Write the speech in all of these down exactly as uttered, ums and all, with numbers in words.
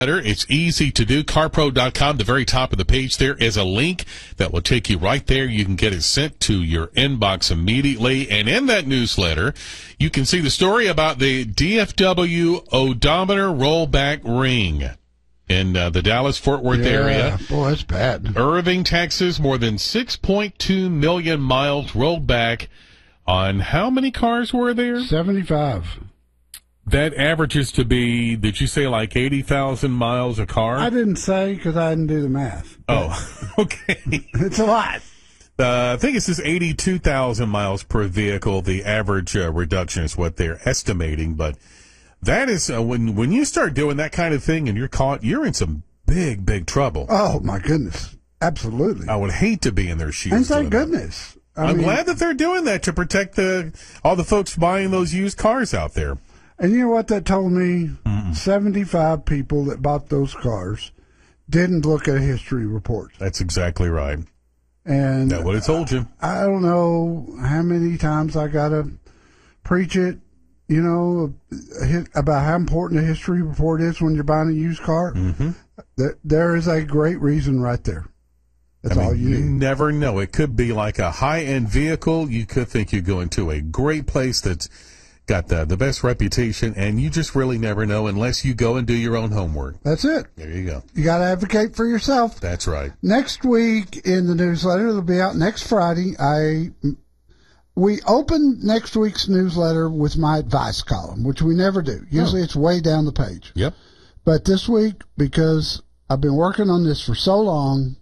It's easy to do. car pro dot com, the very top of the page there is a link that will take you right there. You can get it sent to your inbox immediately. And in that newsletter, you can see the story about the D F W odometer rollback ring in uh, the Dallas-Fort Worth yeah, area. Boy, that's bad. Irving, Texas, more than six point two million miles rolled back on how many cars were there? seventy-five. That averages to be, did you say like eighty thousand miles a car? I didn't say because I didn't do the math. Oh, okay. It's a lot. Uh, I think it says eighty-two thousand miles per vehicle. The average uh, reduction is what they're estimating. But that is, uh, when when you start doing that kind of thing and you're caught, you're in some big, big trouble. Oh, my goodness. Absolutely. I would hate to be in their shoes. And thank doing goodness. that. I I'm mean, glad that they're doing that to protect the all the folks buying those used cars out there. And you know what that told me? Mm-mm. seventy-five people that bought those cars didn't look at a history report. That's exactly right. And That would have told you. I, I don't know how many times I got to preach it, you know, about how important a history report is when you're buying a used car. Mm-hmm. There, there is a great reason right there. That's I mean, all you you need. never know. It could be like a high-end vehicle. You could think you're going to a great place that's got the, the best reputation, and you just really never know unless you go and do your own homework. That's it. There you go. You got to advocate for yourself. That's right. Next week in the newsletter, it'll be out next Friday. I we open next week's newsletter with my advice column, which we never do. Usually oh. it's way down the page. Yep. But this week, because I've been working on this for so long,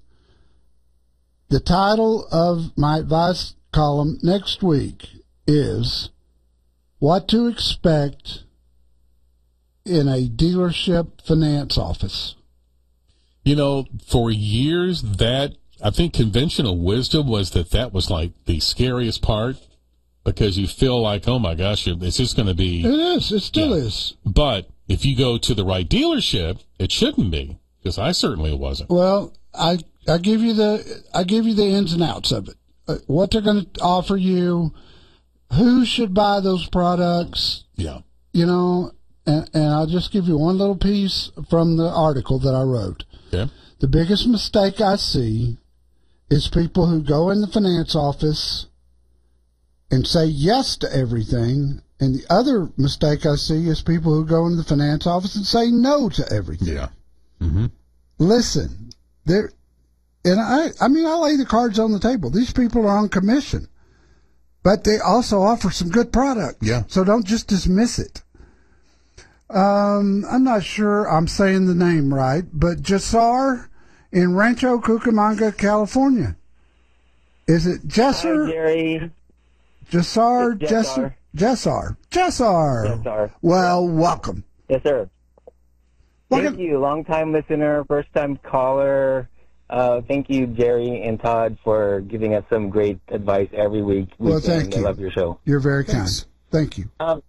the title of my advice column next week is What to Expect in a Dealership Finance Office. You know, for years, that, I think conventional wisdom was that that was like the scariest part because you feel like, oh my gosh, it's just going to be. It is. It still yeah. is. But if you go to the right dealership, it shouldn't be, because I certainly wasn't. Well, I I give you the I give you the ins and outs of it. Uh, what they're going to offer you, who should buy those products. Yeah. You know, and, and I'll just give you one little piece from the article that I wrote. Okay. The biggest mistake I see is people who go in the finance office and say yes to everything. And the other mistake I see is people who go into the finance office and say no to everything. Yeah. Mm-hmm. Listen, there, and I, I mean, I lay the cards on the table. These people are on commission, but they also offer some good products. Yeah. So don't just dismiss it. Um, I'm not sure I'm saying the name right, but Jassar in Rancho Cucamonga, California. Is it Jesser? Hi, Jerry. Jassar, It's Jesser, Jassar, Jassar. Jassar. Well, welcome. Yes, sir. Welcome. Thank you. Long-time listener, first-time caller. Uh, thank you, Jerry and Todd, for giving us some great advice every week. Well, weekend. thank you. I love your show. You're very Thanks. kind. Thank you. Um,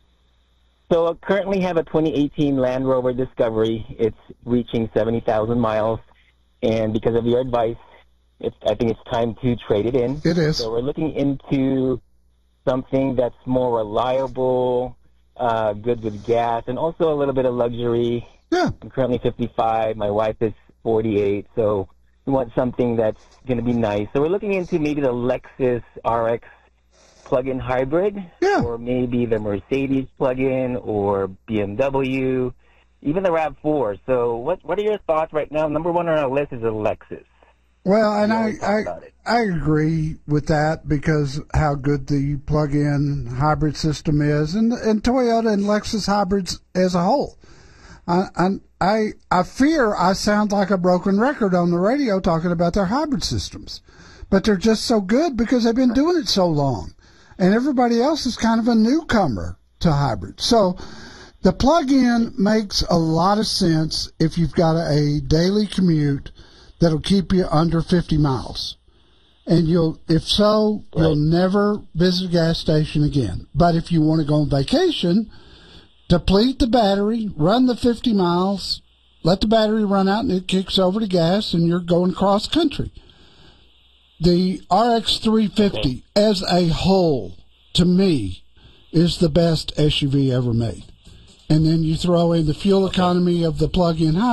so I currently have a twenty eighteen Land Rover Discovery. It's reaching seventy thousand miles. And because of your advice, it's, I think it's time to trade it in. It is. So we're looking into something that's more reliable, uh, good with gas, and also a little bit of luxury. Yeah. I'm currently fifty-five. My wife is forty-eight. So we want something that's going to be nice. So we're looking into maybe the Lexus R X plug-in hybrid, Yeah. or maybe the Mercedes plug-in, or B M W, even the RAV four. So what what are your thoughts right now? Number one on our list is a Lexus. Well, and We I, always talk I, about it. I agree with that because how good the plug-in hybrid system is, and and Toyota and Lexus hybrids as a whole. I, I, I fear I sound like a broken record on the radio talking about their hybrid systems, but they're just so good because they've been doing it so long, and everybody else is kind of a newcomer to hybrid. So the plug-in makes a lot of sense if you've got a daily commute that'll keep you under fifty miles. And you'll, if so, Right. you'll never visit a gas station again. But if you want to go on vacation, deplete the battery, run the fifty miles, let the battery run out, and it kicks over to gas, and you're going cross country. The R X three fifty as a whole, to me, is the best S U V ever made. and then you throw in the fuel economy of the plug-in hybrid.